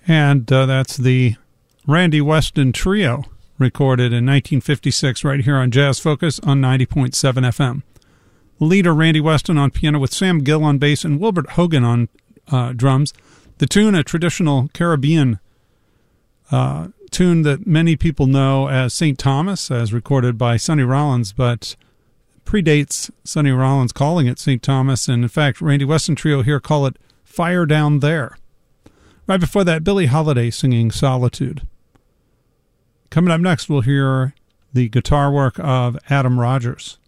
And that's the Randy Weston Trio, recorded in 1956 right here on Jazz Focus on 90.7 FM. Leader Randy Weston on piano with Sam Gill on bass and Wilbert Hogan on drums. The tune, a traditional Caribbean tune that many people know as St. Thomas, as recorded by Sonny Rollins, but predates Sonny Rollins calling it St. Thomas, and in fact, Randy Weston Trio here call it Fire Down There. Right before that, Billie Holiday singing Solitude. Coming up next, we'll hear the guitar work of Adam Rogers.